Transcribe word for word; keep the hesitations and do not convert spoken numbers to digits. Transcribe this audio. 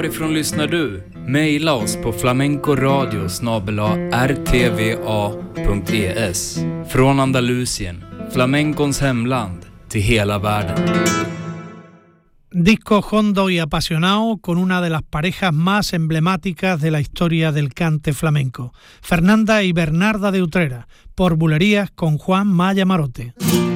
Varifrån lyssnar du? Maila oss på flamencoradio snabel-a r t v a punkt e s. Från Andalusien, flamencons hemland, till hela världen. Disco hondo y apasionado con una de las parejas más emblemáticas de la historia del cante flamenco, Fernanda y Bernarda de Utrera, por Bulerías con Juan Maya Marote.